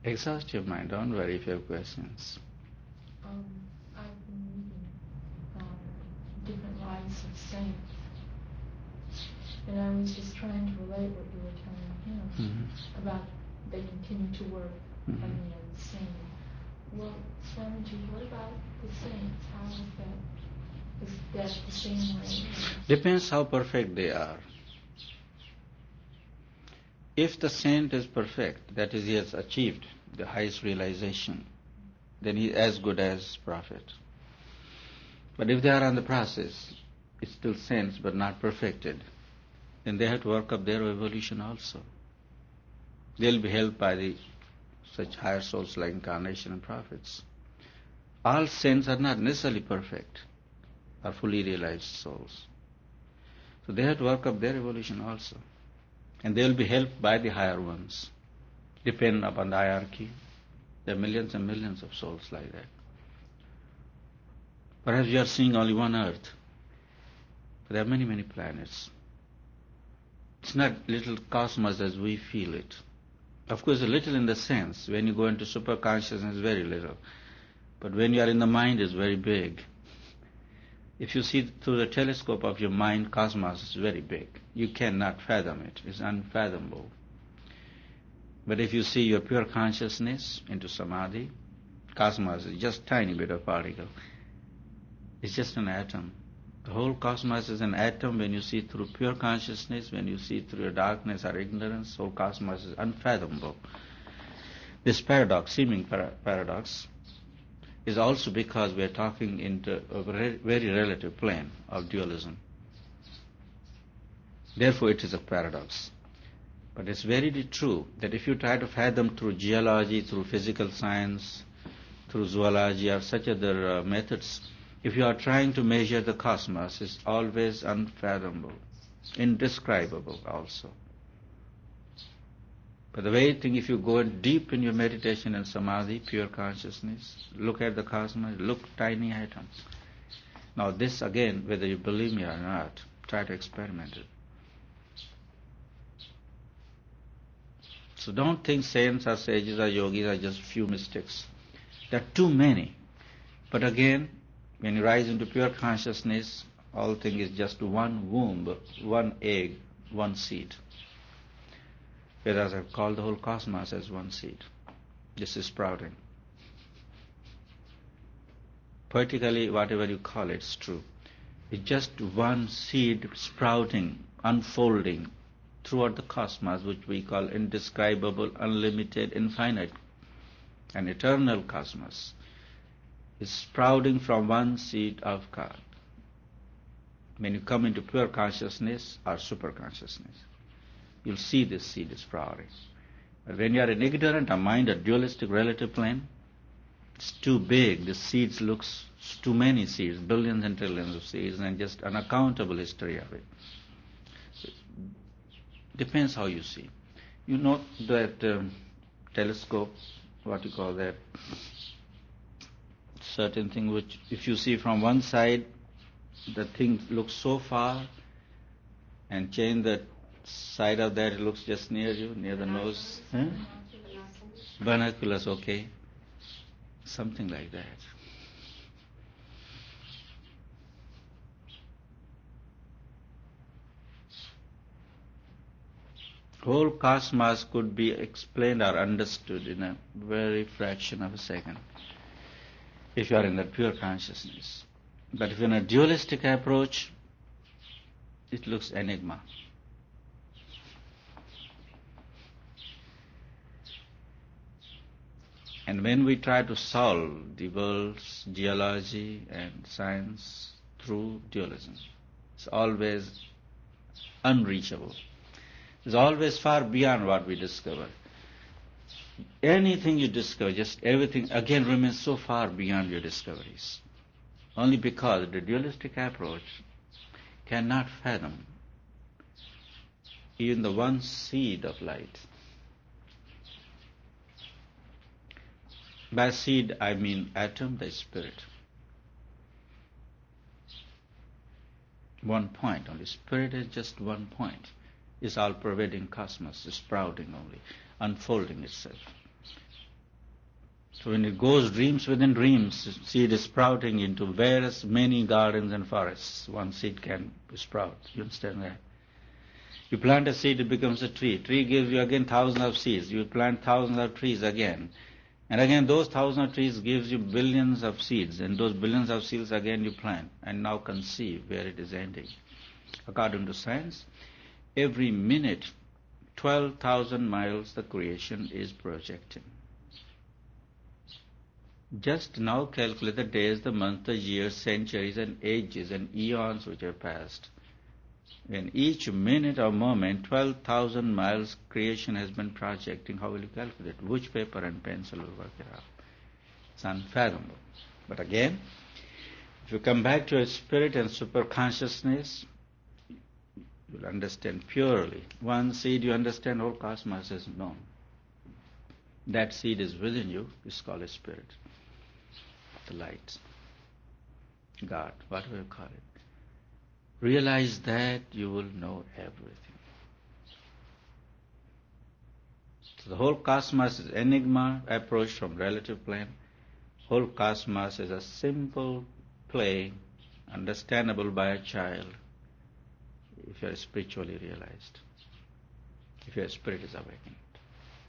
Exhaust your mind. Don't worry if you have questions. I've been reading different lives of saints, and I was just trying to relate what you were telling him about they continue to work and they're the same. Well, Swamiji, what about the saints? How is that the same way? Depends how perfect they are. If the saint is perfect, that is, he has achieved the highest realization, then he is as good as prophet. But if they are on the process, it's still saints but not perfected, then they have to work up their evolution also. They'll be helped by such higher souls like incarnation and prophets. All saints are not necessarily perfect, are fully realized souls. So they have to work up their evolution also. And they will be helped by the higher ones. Depend upon the hierarchy. There are millions and millions of souls like that. Perhaps you are seeing only one earth. But there are many, many planets. It's not little cosmos as we feel it. Of course, a little in the sense, when you go into super consciousness, very little. But when you are in the mind, it's very big. If you see through the telescope of your mind, cosmos is very big. You cannot fathom it. It's unfathomable. But if you see your pure consciousness into samadhi, cosmos is just a tiny bit of particle. It's just an atom. The whole cosmos is an atom. When you see through pure consciousness, when you see through your darkness or ignorance, whole cosmos is unfathomable. This paradox, seeming paradox, is also because we are talking into a very relative plane of dualism. Therefore it is a paradox. But it's very true that if you try to fathom through geology, through physical science, through zoology or such other methods, if you are trying to measure the cosmos, it's always unfathomable, indescribable also. But the way thing, if you go deep in your meditation and samadhi, pure consciousness, look at the cosmos, look tiny atoms. Now this again, whether you believe me or not, try to experiment it. So don't think saints or sages or yogis are just few mystics. There are too many. But again, when you rise into pure consciousness, all thing is just one womb, one egg, one seed. Whereas I've called the whole cosmos as one seed. This is sprouting. Poetically, whatever you call it, it's true. It's just one seed sprouting, unfolding throughout the cosmos, which we call indescribable, unlimited, infinite, and eternal cosmos. Is sprouting from one seed of God. When you come into pure consciousness or super consciousness, you'll see this seed is sprouting. But when you are an ignorant, a mind, a dualistic relative plane, it's too big. The seeds looks too many seeds, billions and trillions of seeds, and just unaccountable history of it. So, depends how you see. You know that telescope, what you call that, certain thing which if you see from one side, the thing looks so far, and change the side of that, it looks just near you, near the nose. Binoculars, okay. Something like that. Whole cosmos could be explained or understood in a very fraction of a second if you are in that pure consciousness. But if in a dualistic approach, it looks enigma. And when we try to solve the world's geology and science through dualism, it's always unreachable. It's always far beyond what we discover. Anything you discover, just everything again remains so far beyond your discoveries. Only because the dualistic approach cannot fathom even the one seed of light. By seed I mean atom, the spirit. One point only. Spirit is just one point. It's all pervading cosmos, is sprouting only, unfolding itself. So when it goes dreams within dreams, seed is sprouting into various many gardens and forests. One seed can sprout. You understand that? You plant a seed, it becomes a tree. Tree gives you again thousands of seeds. You plant thousands of trees again. And again those thousands of trees gives you billions of seeds. And those billions of seeds again you plant. And now conceive where it is ending. According to science, every minute 12,000 miles the creation is projecting. Just now calculate the days, the months, the years, centuries and ages and eons which have passed. In each minute or moment, 12,000 miles creation has been projecting. How will you calculate? Which paper and pencil will work it out? It's unfathomable. But again, if you come back to your spirit and superconsciousness, you'll understand purely. One seed you understand, whole cosmos is known. That seed is within you. It's called a spirit. The light, God, whatever you call it. Realize that you will know everything. So the whole cosmos is enigma approach from relative plane. Whole cosmos is a simple play, understandable by a child if you are spiritually realized, if your spirit is awakened.